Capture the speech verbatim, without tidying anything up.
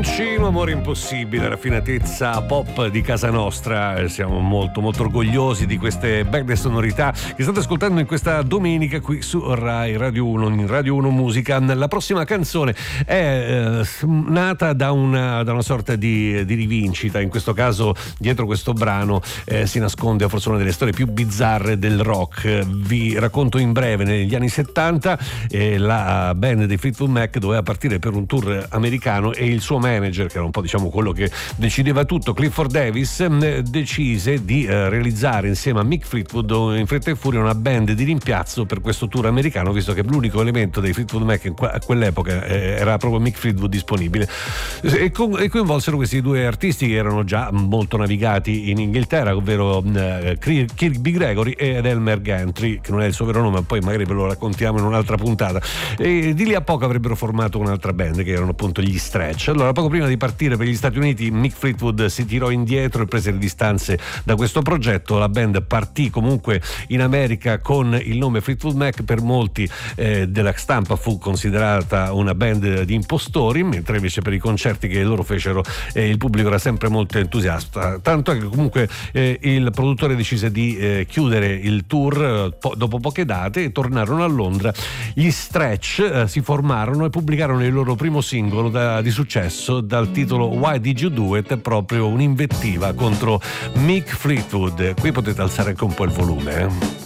Cappuccino, amore impossibile, raffinatezza pop di casa nostra. Siamo molto molto orgogliosi di queste belle sonorità che state ascoltando in questa domenica qui su Rai Radio uno, in Radio uno Musica. La prossima canzone è eh, nata da una, da una sorta di, di rivincita. In questo caso dietro questo brano eh, si nasconde forse una delle storie più bizzarre del rock. Vi racconto in breve: negli anni settanta eh, la band dei Fleetwood Mac doveva partire per un tour americano e il suo manager, che era un po' diciamo quello che decideva tutto, Clifford Davis, eh, decise di eh, realizzare insieme a Mick Fleetwood in fretta e furia una band di rimpiazzo per questo tour americano, visto che l'unico elemento dei Fleetwood Mac a quell'epoca eh, era proprio Mick Fleetwood disponibile, e, co- e coinvolsero questi due artisti che erano già molto navigati in Inghilterra, ovvero eh, Kirby Gregory ed Elmer Gantry, che non è il suo vero nome, ma poi magari ve lo raccontiamo in un'altra puntata. E di lì a poco avrebbero formato un'altra band che erano appunto gli Stretch. Allora, poco prima di partire per gli Stati Uniti, Mick Fleetwood si tirò indietro e prese le distanze da questo progetto. La band partì comunque in America con il nome Fleetwood Mac. Per molti eh, della stampa fu considerata una band di impostori, mentre invece per i concerti che loro fecero eh, il pubblico era sempre molto entusiasta, tanto che comunque eh, il produttore decise di eh, chiudere il tour eh, po- dopo poche date, e tornarono a Londra. Gli Stretch eh, si formarono e pubblicarono il loro primo singolo da, di successo dal titolo Why Did You Do It, proprio un'invettiva contro Mick Fleetwood. Qui potete alzare anche un po' il volume, eh.